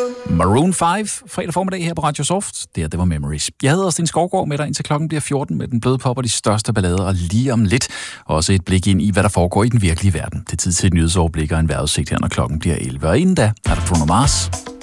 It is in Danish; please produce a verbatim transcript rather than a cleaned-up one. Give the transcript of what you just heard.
Maroon fem, fredag formiddag her på Radio Soft. Det her, det var Memories. Jeg hedder Sten Skovgaard med dig indtil klokken bliver fjorten med den bløde pop og de største ballader, og lige om lidt også et blik ind i, hvad der foregår i den virkelige verden. Det er tid til et nyhedsoverblik og en vejrudsigt her, når klokken bliver elleve. Og inden da er der Bruno Mars.